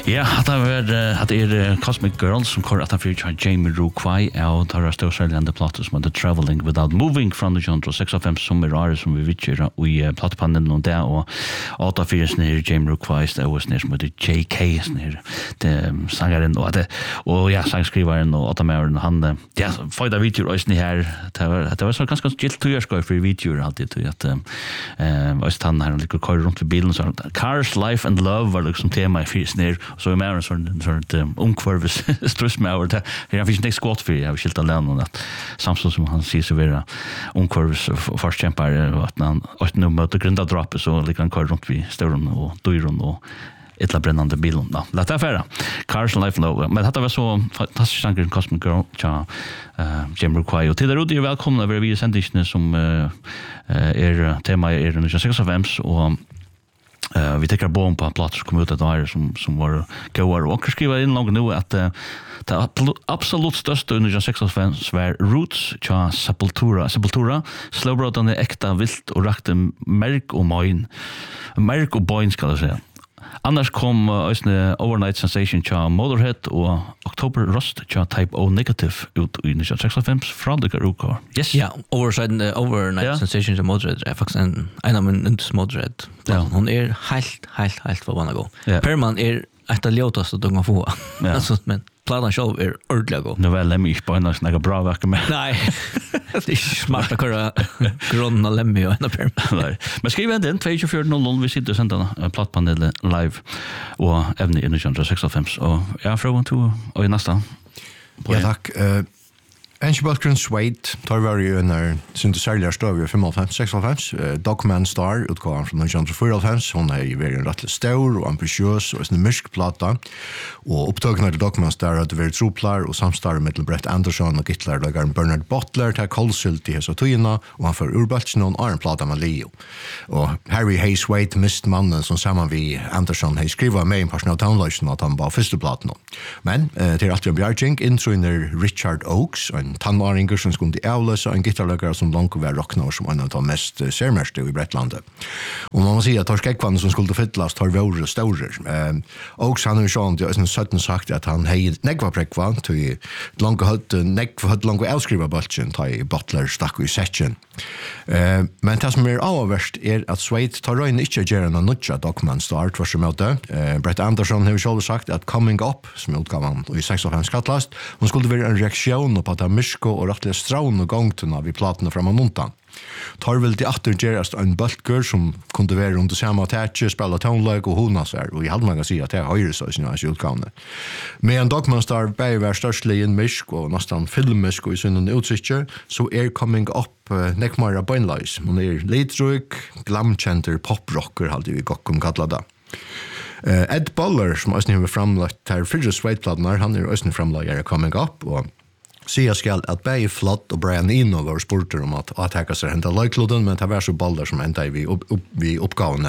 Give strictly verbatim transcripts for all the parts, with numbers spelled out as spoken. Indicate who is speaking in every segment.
Speaker 1: Ja, det var att är Cosmic Girls som kör att han för Jamie Rukwai och tar stå så där platta som The Traveling Without Moving från the genre sex of fem som är som vi vet och i plattpanelen och där och åtta fyra ner Jamie Rukwai det var ner som det J K ner det sångaren och det och ja sångskrivaren och åtta han ja förda video är ni här det var det var så ganska gilt två år ska för video alltid till att eh var stan här lite kör runt vid bilen så Cars Life and Love var liksom tema i fyrs ner så är mer sån sånt omkvarves stress med över det jag finns inte skott för jag har skilt alene att samtidigt som han ser så vara omkvarves först kämpar att han att nu möter grunda dropp så liksom kör runt vid stolen och dyron och ett brännande bilen då. Låt det färra. Cars Life Low. Men detta var så fantastiskt sång Cosmic Girl cha eh Jim Rukwai och till det är välkomna över vi sändningen som eh är tema är den sex of M's och Uh, vi tycker bom på plats som kom ut där som som var goar och skriva in långt nu att uh, det absolut största under sex of fans var Roots cha Sepultura Sepultura slowbrought on the äkta vilt och rakte märk och moin märk och boin ska jag säga. Annars kom uh, Overnight Sensation cha Motorhead och October Rust cha Type O Negative ut i sex of fans från det Ruka. Yes.
Speaker 2: Ja, Overside uh, Overnight yeah. Sensation cha Motorhead är faktiskt en en av min Motorhead. Ja. Hon är helt helt helt förbannad gå. Yeah. Perman är ett av låtaste de kan få. Yeah. Alltså men planen show är ordentligt gå.
Speaker 1: Nu väl lämmer jag på en sån bra verk med.
Speaker 2: Nej. Det är smart att köra gronna lämmer och en Perman.
Speaker 1: Men skriv in den två fyra noll noll vi sitter och sänder en plattpanel live och även i den sex of fem och jag frågar till och i nästa.
Speaker 3: Ja tack. Eh Engelbert Suede tar var ju när synte säljer stöv i fem fem sex fem Dogman Star utgåvan från den fyra fem hon är ju väldigt rätt stor och ambitiös och en mysk platta och upptagna till Dogman Star att vara troplar och samstarr med Brett Anderson och Hitler och Bernard Butler till Colsult i så tyna och han för urbatch någon annan platta med Leo och Harry Hayes Wade mist mannen som samman vi Anderson har skrivit med en personal download att han var första plattan men till att jag Bjarching intro in Richard Oakes en tannmaringur som skulle avlösa en gitarrläggare som långt var rocknar som en av de mest särmärste i Bretlandet. Och man måste säga att Torskekvann som skulle fylllas tar våre stora. Eh, och han har ju sånt, jag har sötten sagt att han hej negva prekvann till långt hött negva hött långt avskriva bulten till Butler stack i section. Eh, men det som är avvärst är att Suede tar röjn inte gärna någon nutja Dogman Start för som möte. Eh, Brett Anderson har själv sagt att Coming Up som utgavan i sex of fem skattlast hon skulle vara en reaktion på att han mysko och rättliga straun och gångtuna vid platerna fram och muntan. Tar väl till åter gerast en bultgur som kunde vara runt och samma tätje, spela tonlag och hona sig och i hade man kan säga att det är höjre så i sina utgåvande. Men en Dogman Star bär var störstligen mysk och nästan filmisk och i sin utsiktjer så är Coming Up uh, nekmara beinleis. Hon är litrug, glamcenter, poprocker hade vi gott om kallade. Uh, Ed Buller som också har framlagt här fyrre Suede-plattnar, han är också framlagt Coming Up och Sia skall att Bay Flott och Brian Eno var sporter om att attacka sig hända likeloden men det var så ballar som ända vi upp, upp, vi uppgavene.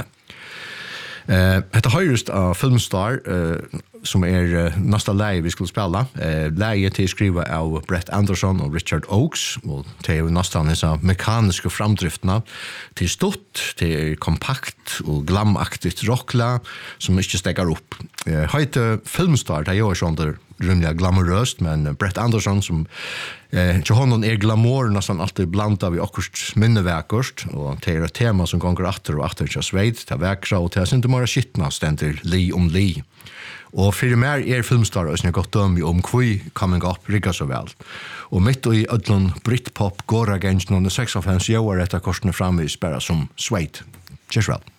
Speaker 3: Eh det höjst av Filmstar eh, som är uh, nästa läge vi skulle spela. Eh läget till skriva av Brett Anderson och Richard Oakes och det är nästan så mekaniska framdrifterna till stort, till kompakt och glamaktigt rockla som inte stäcker upp. Eh heter Filmstar det gör sånt där rymliga glamoröst men Brett Anderson som eh Johannen är glamour nästan alltid blandad vi akkurst minneverkost och det är ett tema som går åter och åter till Suede till verkra och till inte bara skitna ständer li om li. Och för mer är Filmstar och snä gott döm om kvui Coming Up rigga så väl. Och mitt i ödlon Britpop går against någon sex of fans jag var detta korsne fram i spärra som Suede. Cheers well.